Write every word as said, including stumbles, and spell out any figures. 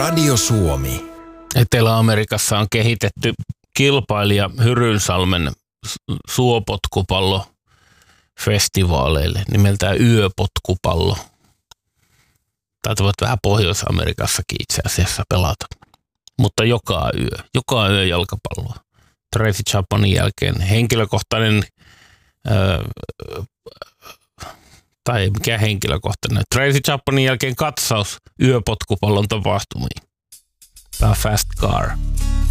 Radio Suomi. Etelä-Amerikassa on kehitetty kilpailija Hyrynsalmen suopotkupallofestivaaleille nimeltään yöpotkupallo. Tätä voit vähän Pohjois-Amerikassakin itse asiassa pelata. Mutta joka yö, joka yö jalkapalloa. Tracy Chapmanin jälkeen henkilökohtainen, öö, tai mikä henkilökohtainen, Tracy Chapmanin jälkeen katsaus yöpotkupallon tapahtumiin. Tämä Fast Car.